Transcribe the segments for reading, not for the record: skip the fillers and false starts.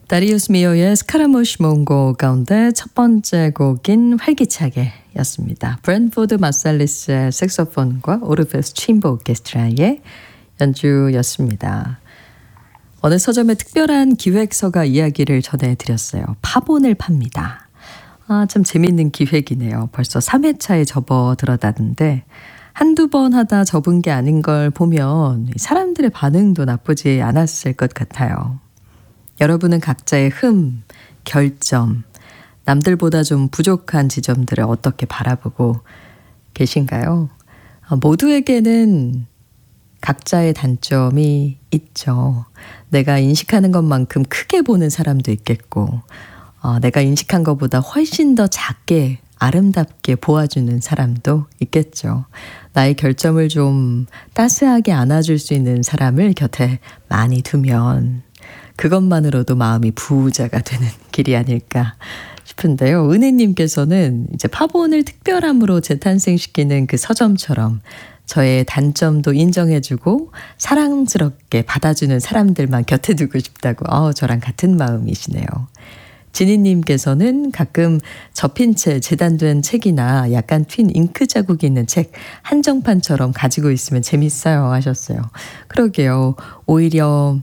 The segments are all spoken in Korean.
다리우스 미오의 스카라무시 몽고 가운데 첫 번째 곡인 활기차게 였습니다. 브랜포드 마살리스의 색소폰과 오르페스 챔버 오케스트라의 연주였습니다. 어느 서점의 특별한 기획서가 이야기를 전해드렸어요. 팝온을 팝니다. 참 재미있는 기획이네요. 벌써 3회차에 접어들어다는데 한두 번 하다 접은 게 아닌 걸 보면 사람들의 반응도 나쁘지 않았을 것 같아요. 여러분은 각자의 흠, 결점, 남들보다 좀 부족한 지점들을 어떻게 바라보고 계신가요? 모두에게는 각자의 단점이 있죠. 내가 인식하는 것만큼 크게 보는 사람도 있겠고, 내가 인식한 것보다 훨씬 더 작게 아름답게 보아주는 사람도 있겠죠. 나의 결점을 좀 따스하게 안아줄 수 있는 사람을 곁에 많이 두면 그것만으로도 마음이 부자가 되는 길이 아닐까 싶은데요. 은혜님께서는 이제 팝온을 특별함으로 재탄생시키는 그 서점처럼 저의 단점도 인정해주고 사랑스럽게 받아주는 사람들만 곁에 두고 싶다고 저랑 같은 마음이시네요. 진희님께서는 가끔 접힌 채 재단된 책이나 약간 튄 잉크 자국이 있는 책 한정판처럼 가지고 있으면 재밌어요 하셨어요. 그러게요. 오히려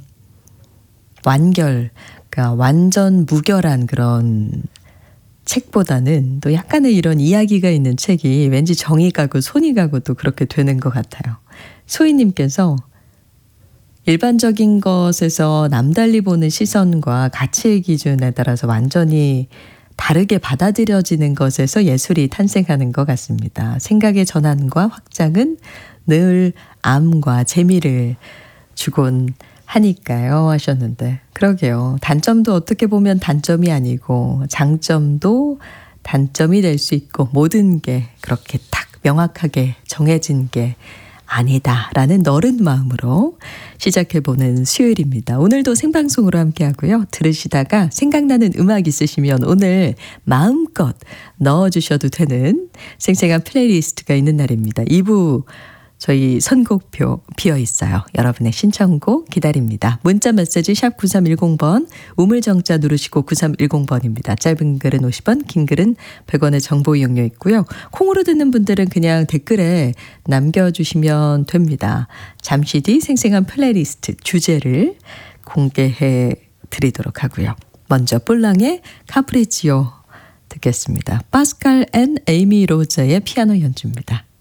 그러니까 완전 무결한 그런 책보다는 또 약간의 이런 이야기가 있는 책이 왠지 정이 가고 손이 가고 또 그렇게 되는 것 같아요. 소희님께서 일반적인 것에서 남달리 보는 시선과 가치의 기준에 따라서 완전히 다르게 받아들여지는 것에서 예술이 탄생하는 것 같습니다. 생각의 전환과 확장은 늘 암과 재미를 주곤 하니까요 하셨는데 그러게요. 단점도 어떻게 보면 단점이 아니고 장점도 단점이 될 수 있고 모든 게 그렇게 딱 명확하게 정해진 게 아니다라는 너른 마음으로 시작해보는 수요일입니다. 오늘도 생방송으로 함께하고요. 들으시다가 생각나는 음악 있으시면 오늘 마음껏 넣어주셔도 되는 생생한 플레이리스트가 있는 날입니다. 2부 저희 선곡표 비어있어요. 여러분의 신청곡 기다립니다. 문자 메시지 샵 9310번 우물정자 누르시고 9310번입니다. 짧은 글은 50원, 긴 글은 100원의 정보 이용료 있고요. 콩으로 듣는 분들은 그냥 댓글에 남겨주시면 됩니다. 잠시 뒤 생생한 플레이리스트 주제를 공개해 드리도록 하고요. 먼저 뿔랑의 카프리치오 듣겠습니다. 파스칼 앤 에이미 로저의 피아노 연주입니다.